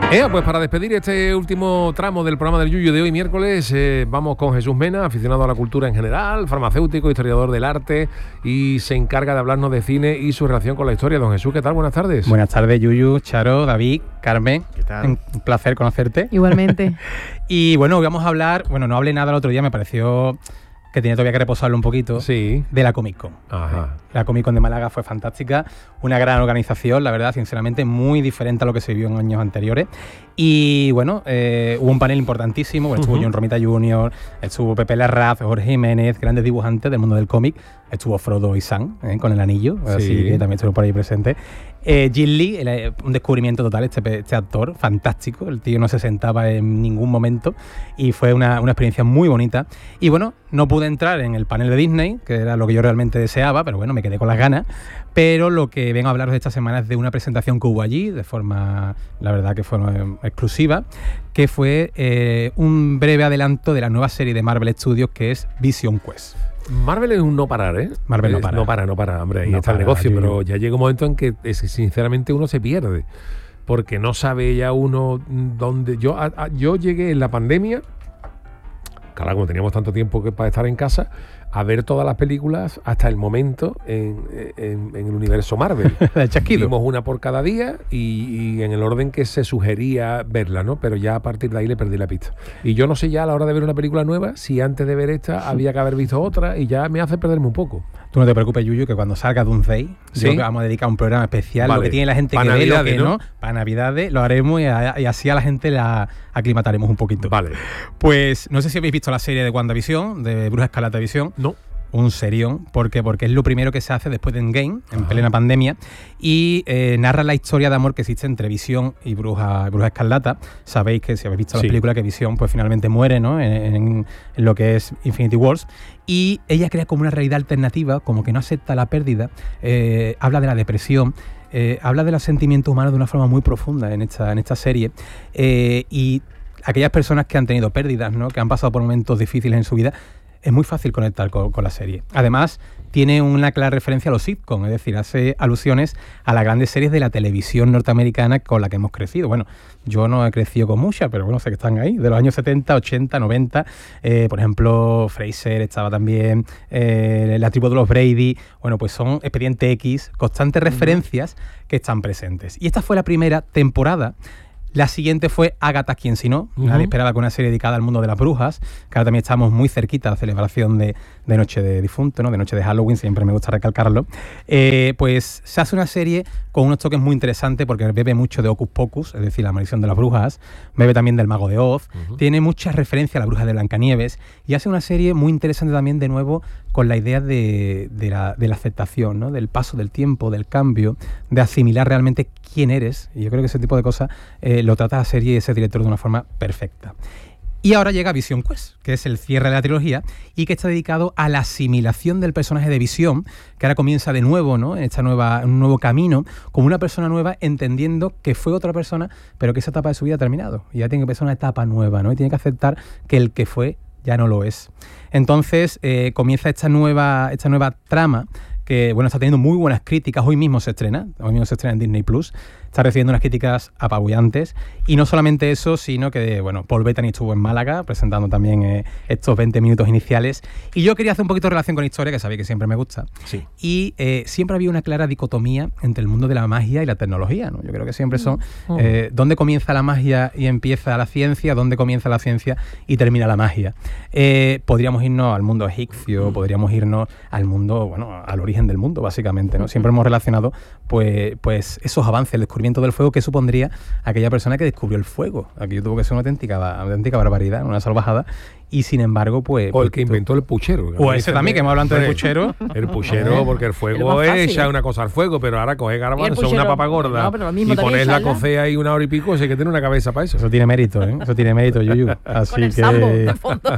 Pues para despedir este último tramo del programa del Yuyu de hoy miércoles, vamos con Jesús Mena, aficionado a la cultura en general, farmacéutico, historiador del arte, y se encarga de hablarnos de cine y su relación con la historia. Don Jesús, ¿qué tal? Buenas tardes. Buenas tardes, Yuyu, Charo, David, Carmen. ¿Qué tal? Un placer conocerte. Igualmente. Y bueno, hoy vamos a hablar, no hablé nada el otro día, me pareció que tenía todavía que reposarlo un poquito, sí, de la Comic Con. Ajá. La Comic Con de Málaga fue fantástica, una gran organización, la verdad, sinceramente, muy diferente a lo que se vivió en años anteriores. Y bueno, hubo un panel importantísimo, estuvo John Romita Jr., estuvo Pepe Larraz, Jorge Jiménez, grandes dibujantes del mundo del cómic, estuvo Frodo y Sam con el anillo, sí, así que también estuvo por ahí presente. Jin Lee, un descubrimiento total, este actor, fantástico, el tío no se sentaba en ningún momento y fue una experiencia muy bonita. Y bueno, no pude entrar en el panel de Disney, que era lo que yo realmente deseaba, pero bueno, me quedé con las ganas. Pero lo que vengo a hablaros esta semana es de una presentación que hubo allí, de forma, la verdad que fue exclusiva, que fue un breve adelanto de la nueva serie de Marvel Studios, que es Vision Quest. Marvel es un no parar, ¿eh? Marvel no para. No para, hombre, ahí no está para, el negocio, Yuyu. Pero ya llega un momento en que sinceramente uno se pierde, porque no sabe ya uno dónde... Yo llegué en la pandemia, claro, como teníamos tanto tiempo para estar en casa, a ver todas las películas hasta el momento en el universo Marvel. Vimos una por cada día y en el orden que se sugería verla, ¿no? Pero ya a partir de ahí le perdí la pista. Y yo no sé ya a la hora de ver una película nueva si antes de ver esta había que haber visto otra, y ya me hace perderme un poco. Tú no te preocupes, Yuyu, que cuando salga Doomsday, ¿sí? Vamos a dedicar un programa especial, vale, lo que tiene la gente que ve, lo que no, para Navidades, lo haremos y así a la gente la aclimataremos un poquito. Vale. Pues no sé si habéis visto la serie de WandaVision, de Bruja Escarlata Visión. No. Un serión, porque es lo primero que se hace después de Endgame, en plena pandemia, y narra la historia de amor que existe entre Visión y Bruja Escarlata. Sabéis que si habéis visto la película, que Visión pues finalmente muere, ¿no? en lo que es Infinity Wars, y ella crea como una realidad alternativa, como que no acepta la pérdida, habla de la depresión, habla de los sentimientos humanos de una forma muy profunda en esta serie, y aquellas personas que han tenido pérdidas, ¿no? Que han pasado por momentos difíciles en su vida, es muy fácil conectar con la serie. Además, tiene una clara referencia a los sitcom, es decir, hace alusiones a las grandes series de la televisión norteamericana con la que hemos crecido. Bueno, yo no he crecido con muchas, pero bueno, sé que están ahí, de los años 70, 80, 90. Por ejemplo, Frasier estaba también, la tribu de los Brady. Bueno, pues son Expediente X, constantes referencias que están presentes. Y esta fue la primera temporada. La siguiente fue Agatha, quien si no, nadie esperaba, con una serie dedicada al mundo de las brujas, que ahora también estamos muy cerquita a la celebración de Noche de Difunto, ¿no? De Noche de Halloween, siempre me gusta recalcarlo. Pues se hace una serie con unos toques muy interesantes, porque bebe mucho de Hocus Pocus, es decir, la maldición de las brujas, bebe también del Mago de Oz, tiene muchas referencias a la bruja de Blancanieves, y hace una serie muy interesante también, de nuevo, con la idea de la aceptación, ¿no? Del paso del tiempo, del cambio, de asimilar realmente quién eres. Y yo creo que ese tipo de cosas lo trata la serie y ese director de una forma perfecta. Y ahora llega Vision Quest, que es el cierre de la trilogía y que está dedicado a la asimilación del personaje de Visión, que ahora comienza de nuevo, ¿no? En un nuevo camino, como una persona nueva, entendiendo que fue otra persona, pero que esa etapa de su vida ha terminado. Y ya tiene que empezar una etapa nueva, ¿no? Y tiene que aceptar que el que fue ya no lo es. Entonces comienza esta nueva trama, que bueno, está teniendo muy buenas críticas. Hoy mismo se estrena en Disney Plus. Está recibiendo unas críticas apabullantes. Y no solamente eso, sino que bueno, Paul Bettany estuvo en Málaga presentando también estos 20 minutos iniciales. Y yo quería hacer un poquito de relación con historia, que sabéis que siempre me gusta. Sí. Y siempre había una clara dicotomía entre el mundo de la magia y la tecnología, ¿no? Yo creo que siempre son dónde comienza la magia y empieza la ciencia, dónde comienza la ciencia y termina la magia. Podríamos irnos al mundo egipcio, podríamos irnos al mundo, bueno, al origen del mundo, básicamente, ¿no? Siempre hemos relacionado pues esos avances, el descubrimiento del fuego, que supondría aquella persona que descubrió el fuego. Aquello tuvo que ser una auténtica barbaridad, una salvajada. Y sin embargo, pues... O el que inventó el puchero. O ese también, que hemos hablado antes del puchero. El puchero, porque el fuego es echar una cosa al fuego, pero ahora coge garbanzo, una papa gorda, y pones la cocea y 1 hora y pico, ese que tiene una cabeza para eso. Eso tiene mérito, ¿eh? Eso tiene mérito, Yuyu. Así con el que... sambo de fondo.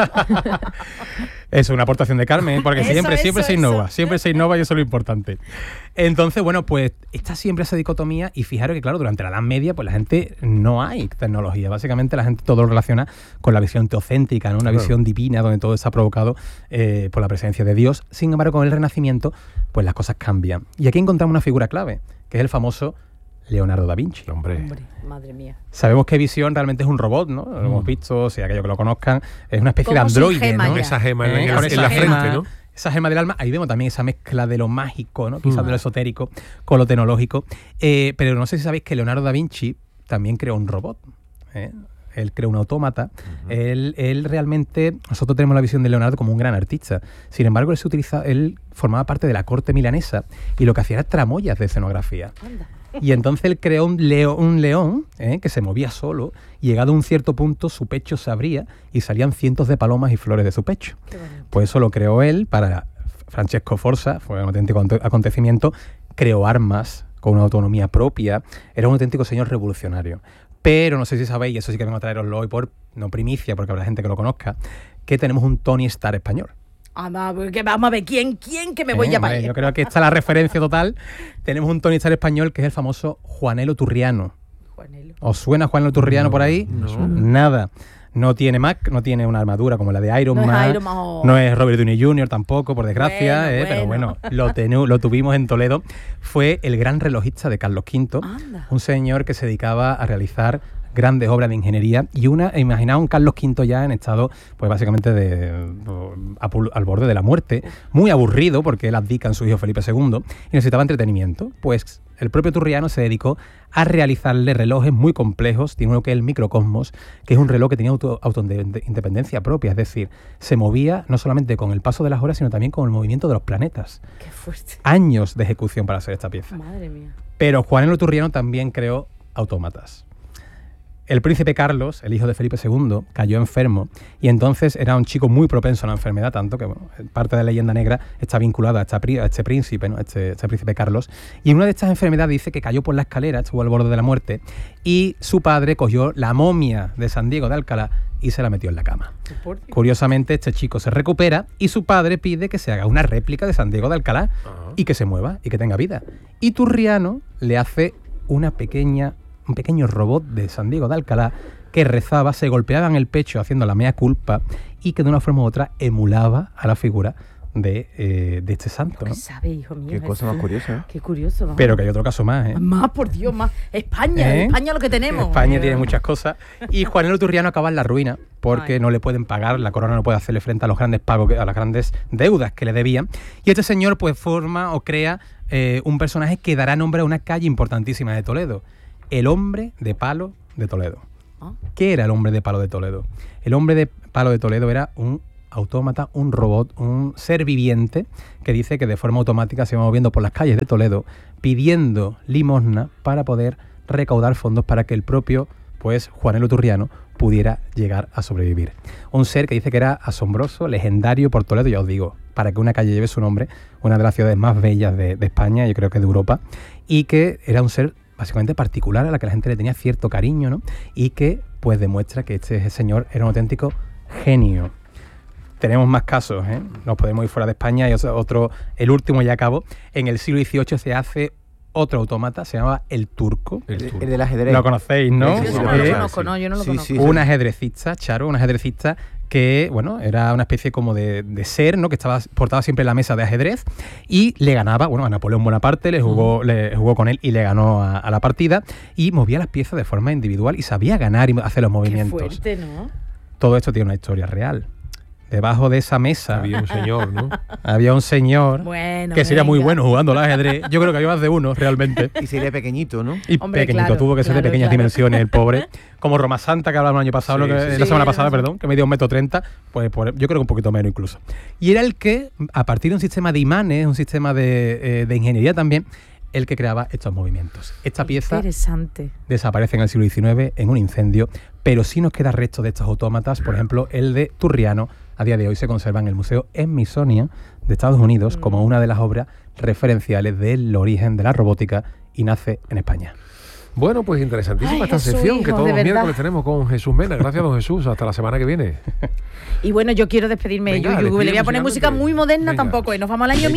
Eso, una aportación de Carmen, porque siempre se innova. Siempre se innova y eso es lo importante. Entonces, bueno, pues está siempre esa dicotomía, y fijaros que, claro, durante la Edad Media, pues la gente no hay tecnología. Básicamente la gente todo lo relaciona con la visión teocéntrica, ¿no? Una visión divina, donde todo está provocado por la presencia de Dios. Sin embargo, con el Renacimiento, pues las cosas cambian. Y aquí encontramos una figura clave, que es el famoso Leonardo da Vinci. Hombre, madre mía. Sabemos que Visión realmente es un robot, ¿no? Lo hemos visto, si aquellos que lo conozcan, es una especie de Como sin androide, gema ¿no? ya. esa gema en Con la esa frente, gema, ¿no? Esa gema del alma, ahí vemos también esa mezcla de lo mágico, ¿no? Quizás de lo esotérico con lo tecnológico. Pero no sé si sabéis que Leonardo da Vinci también creó un robot, ¿eh? Él creó un autómata. Él realmente, nosotros tenemos la visión de Leonardo como un gran artista. Sin embargo, él formaba parte de la corte milanesa y lo que hacía era tramoyas de escenografía. Anda. Y entonces él creó un león que se movía solo, y llegado a un cierto punto su pecho se abría y salían cientos de palomas y flores de su pecho. Qué bonito. Pues eso lo creó él para Francesco Forza, fue un auténtico acontecimiento, creó armas con una autonomía propia, era un auténtico señor revolucionario. Pero no sé si sabéis, y eso sí que vengo a traeroslo hoy por no primicia, porque habrá gente que lo conozca, que tenemos un Tony Stark español. Vamos a ver, ¿quién que me voy a Hombre, yo creo que esta es la referencia total. Tenemos un Tony Stark español que es el famoso Juanelo Turriano. Juanelo. ¿Os suena Juanelo Turriano por ahí? No. Nada. No tiene Mac, no tiene una armadura como la de Iron No Man. es Iron Man o- No es Robert Downey Jr. tampoco, por desgracia. Bueno, Pero bueno. bueno, lo tuvimos en Toledo. Fue el gran relojista de Carlos V. Anda. Un señor que se dedicaba a realizar grandes obras de ingeniería y imaginaos un Carlos V ya en estado, pues básicamente al borde de la muerte, muy aburrido porque él abdica en su hijo Felipe II y necesitaba entretenimiento. Pues el propio Turriano se dedicó a realizarle relojes muy complejos. Tiene uno que es el Microcosmos, que es un reloj que tenía independencia propia, es decir, se movía no solamente con el paso de las horas, sino también con el movimiento de los planetas. Qué fuerte. Años de ejecución para hacer esta pieza. Madre mía. Pero Juanelo Turriano también creó autómatas. El príncipe Carlos, el hijo de Felipe II, cayó enfermo y entonces era un chico muy propenso a la enfermedad, tanto que bueno, parte de la leyenda negra está vinculada a este príncipe, ¿no? este príncipe Carlos. Y en una de estas enfermedades dice que cayó por la escalera, estuvo al borde de la muerte, y su padre cogió la momia de San Diego de Alcalá y se la metió en la cama. Curiosamente, este chico se recupera y su padre pide que se haga una réplica de San Diego de Alcalá y que se mueva y que tenga vida. Y Turriano le hace un pequeño robot de San Diego de Alcalá que rezaba, se golpeaba en el pecho haciendo la mea culpa y que de una forma u otra emulaba a la figura de este santo, ¿Qué ¿no? sabe, hijo mío? Qué cosa más curiosa, ¿eh? Qué curioso. Vamos. Pero que hay otro caso más, ¿eh? Más, por Dios, más. España, ¿Eh? España lo que tenemos. España tiene muchas cosas. Y Juanelo Turriano acaba en la ruina porque Ay. no le pueden pagar, la corona no puede hacerle frente a los grandes pagos, a las grandes deudas que le debían. Y este señor pues forma o crea un personaje que dará nombre a una calle importantísima de Toledo. El hombre de palo de Toledo. Ah. ¿Qué era el hombre de palo de Toledo? El hombre de palo de Toledo era un autómata, un robot, un ser viviente que dice que de forma automática se va moviendo por las calles de Toledo pidiendo limosna para poder recaudar fondos para que el propio pues Juanelo Turriano pudiera llegar a sobrevivir. Un ser que dice que era asombroso, legendario por Toledo, ya os digo, para que una calle lleve su nombre, una de las ciudades más bellas de España, yo creo que de Europa, y que era un ser básicamente particular a la que la gente le tenía cierto cariño, ¿no? Y que pues demuestra que este señor era un auténtico genio. Tenemos más casos, ¿eh? Nos podemos ir fuera de España y otro, el último ya acabo. En el siglo XVIII se hace otro autómata, se llamaba el turco. El del ajedrez. Lo conocéis, ¿no? Yo Sí, no sí, lo sí. conozco, no, yo no lo Sí, conozco. sí. Un ajedrecista, Charo, un ajedrecista que, bueno, era una especie como de ser, ¿no? Que portaba siempre la mesa de ajedrez y le ganaba, bueno, a Napoleón Bonaparte, le jugó con él y le ganó a la partida y movía las piezas de forma individual y sabía ganar y hacer los Qué movimientos. fuerte, ¿no? Todo esto tiene una historia real. Debajo de esa mesa Había un señor, ¿no? había un señor Bueno, que sería muy venga. bueno jugando al ajedrez. Yo creo que había más de uno, realmente. Y sería pequeñito, ¿no? Y Hombre, pequeñito, claro, tuvo que ser de claro, pequeñas claro. dimensiones, el pobre. Como Roma Santa, que hablábamos el año pasado, Sí, sí, la sí. semana Sí, pasada, Roma perdón, que medía 1,30 m, pues yo creo que un poquito menos incluso. Y era el que, a partir de un sistema de imanes, un sistema de ingeniería también, el que creaba estos movimientos. Esta pieza Interesante. desaparece en el siglo XIX en un incendio, pero sí nos queda restos de estos autómatas, por ejemplo, el de Turriano. A día de hoy se conserva en el Museo Smithsonian de Estados Unidos como una de las obras referenciales del origen de la robótica y nace en España. Bueno, pues interesantísima Ay, esta Jesús, sección que hijo, todos de los verdad. miércoles tenemos con Jesús Mena. Gracias, don Jesús. Hasta la semana que viene. Y bueno, yo quiero despedirme. Venga, Le voy a despide poner música musicalmente. muy moderna Venga. tampoco. Nos vamos al año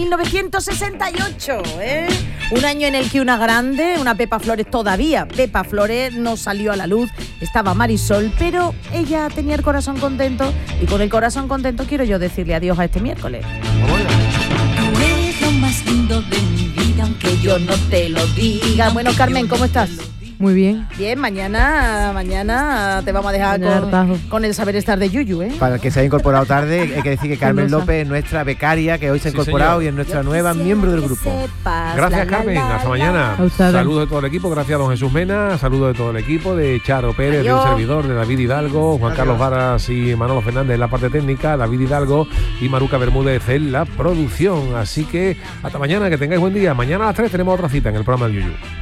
1968, ¿eh? Un año en el que una grande, una Pepa Flores todavía. Pepa Flores no salió a la luz, estaba Marisol, pero ella tenía el corazón contento y con el corazón contento quiero yo decirle adiós a este miércoles. Tú eres lo más lindo de mi vida, aunque aunque yo no te lo diga. Bueno, Carmen, ¿cómo estás? Muy bien. Bien, mañana te vamos a dejar con el saber estar de Yuyu, ¿eh? Para el que se haya incorporado tarde, hay que decir que Carmen López es nuestra becaria, que hoy se ha incorporado, señor, y es nuestra nueva miembro del grupo. Gracias, Carmen. Hasta mañana. Saludos de todo el equipo. Gracias a don Jesús Mena. Saludos de todo el equipo, de Charo Pérez, de un servidor, de David Hidalgo, Juan Carlos Varas y Manolo Fernández en la parte técnica, David Hidalgo y Maruca Bermúdez en la producción. Así que hasta mañana, que tengáis buen día. Mañana a las 3 tenemos otra cita en el programa del Yuyu.